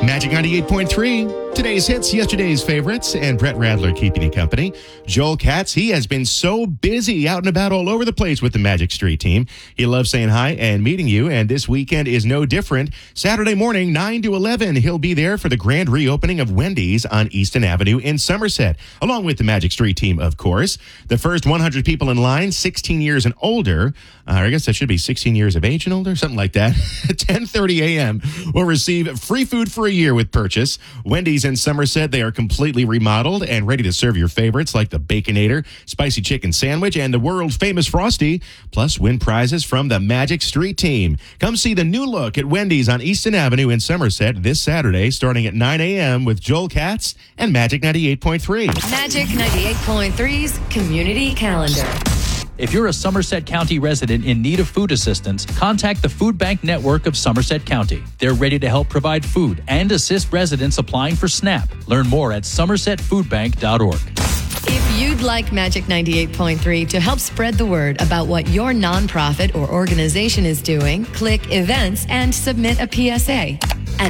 Magic 98.3, today's hits, yesterday's favorites, and Brett Radler keeping you company. Joel Katz, he has been so busy out and about all over the place with the Magic Street team. He loves saying hi and meeting you, and this weekend is no different. Saturday morning, 9 to 11, he'll be there for the grand reopening of Wendy's on Easton Avenue in Somerset, along with the Magic Street team, of course. The first 100 people in line, 16 years and older, I guess that should be 16 years of age and older, something like that, at 10:30 a.m., will receive free food for a year with purchase. Wendy's in Somerset, they are completely remodeled and ready to serve your favorites like the Baconator, spicy chicken sandwich, and the world-famous Frosty, plus win prizes from the Magic Street team. Come see the new look at Wendy's on Easton Avenue in Somerset this Saturday, starting at 9 a.m. with Joel Katz and Magic 98.3. Magic 98.3's Community Calendar. If you're a Somerset County resident in need of food assistance, contact the Food Bank Network of Somerset County. They're ready to help provide food and assist residents applying for SNAP. Learn more at somersetfoodbank.org. If you'd like Magic 98.3 to help spread the word about what your nonprofit or organization is doing, click Events and submit a PSA at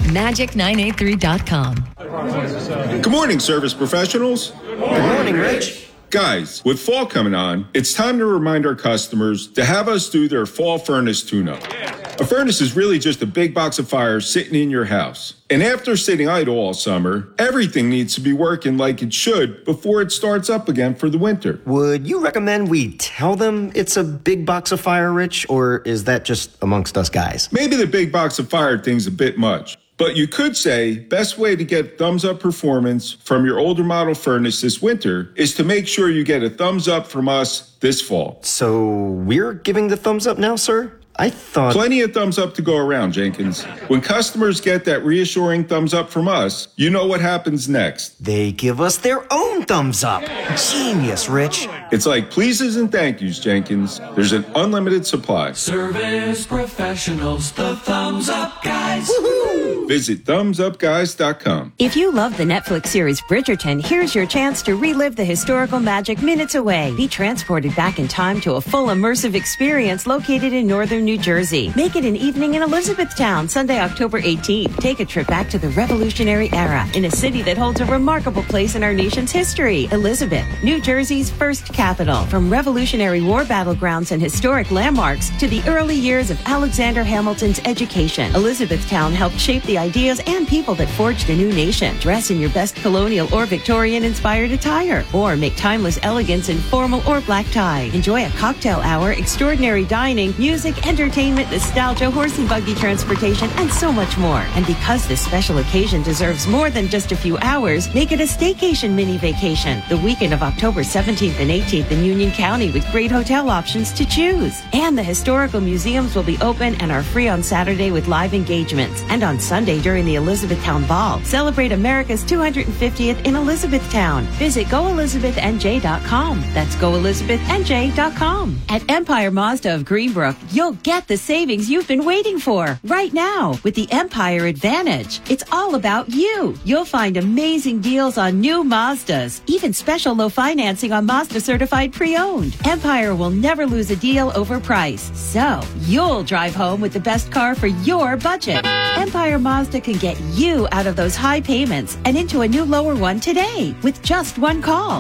magic983.com. Good morning, service professionals. Good morning, Rich. Guys, with fall coming on, it's time to remind our customers to have us do their fall furnace tune-up. A furnace is really just a big box of fire sitting in your house. And after sitting idle all summer, everything needs to be working like it should before it starts up again for the winter. Would you recommend we tell them it's a big box of fire, Rich, or is that just amongst us guys? Maybe the big box of fire thing's a bit much. But you could say, best way to get thumbs up performance from your older model furnace this winter is to make sure you get a thumbs up from us this fall. So we're giving the thumbs up now, sir? I thought... Plenty of thumbs up to go around, Jenkins. When customers get that reassuring thumbs up from us, you know what happens next. They give us their own thumbs up. Genius, Rich. It's like pleases and thank yous, Jenkins. There's an unlimited supply. Service professionals, the thumbs up guys. Woohoo! Visit thumbsupguys.com. If you love the Netflix series Bridgerton, here's your chance to relive the historical magic minutes away. Be transported back in time to a full immersive experience located in northern New Jersey. Make it an evening in Elizabethtown, Sunday, October 18th. Take a trip back to the Revolutionary era in a city that holds a remarkable place in our nation's history. Elizabeth, New Jersey's first capital. From Revolutionary War battlegrounds and historic landmarks to the early years of Alexander Hamilton's education, Elizabethtown helped shape the ideas and people that forged a new nation. Dress in your best colonial or Victorian-inspired attire, or make timeless elegance in formal or black tie. Enjoy a cocktail hour, extraordinary dining, music, entertainment, nostalgia, horse and buggy transportation, and so much more. And because this special occasion deserves more than just a few hours, make it a staycation mini vacation. The weekend of October 17th and 18th in Union County with great hotel options to choose. And the historical museums will be open and are free on Saturday with live engagements. And on Sunday during the Elizabethtown Ball, celebrate America's 250th in Elizabethtown. Visit goelizabethnj.com. That's goelizabethnj.com. At Empire Mazda of Greenbrook, you'll get the savings you've been waiting for right now with the Empire Advantage. It's all about you. You'll find amazing deals on new Mazdas, even special low financing on Mazda certified pre-owned. Empire will never lose a deal over price, so you'll drive home with the best car for your budget. Empire Mazda can get you out of those high payments and into a new lower one today with just one call.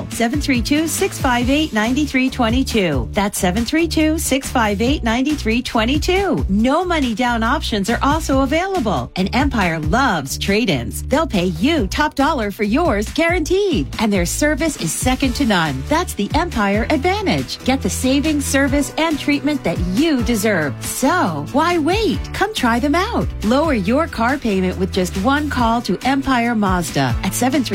732-658-9322. That's 732-658-9322. No money down options are also available. And Empire loves trade-ins. They'll pay you top dollar for yours guaranteed. And their service is second to none. That's the Empire Advantage. Get the savings, service, and treatment that you deserve. So why wait? Come try them out. Lower your car payment with just one call to Empire Mazda at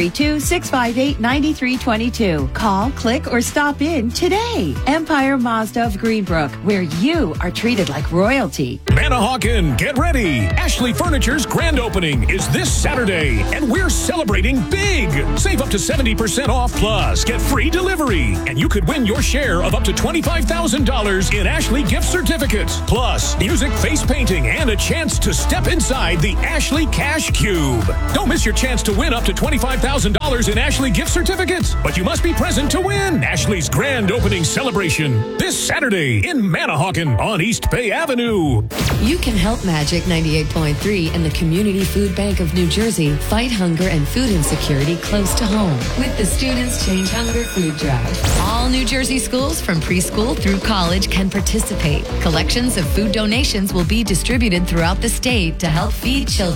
732-658-9322. Call, click, or stop in today. Empire Mazda of Greenbrook, where you are treated like royalty. Manahawkin, get ready. Ashley Furniture's grand opening is this Saturday, and we're celebrating big. Save up to 70% off plus get free delivery, and you could win your share of up to $25,000 in Ashley gift certificates, plus music, face painting, and a chance to step inside the Ashley Ashley Cash Cube. Don't miss your chance to win up to $25,000 in Ashley gift certificates. But you must be present to win Ashley's grand opening celebration this Saturday in Manahawkin on East Bay Avenue. You can help Magic 98.3 and the Community Food Bank of New Jersey fight hunger and food insecurity close to home with the Students Change Hunger Food Drive. All New Jersey schools from preschool through college can participate. Collections of food donations will be distributed throughout the state to help feed children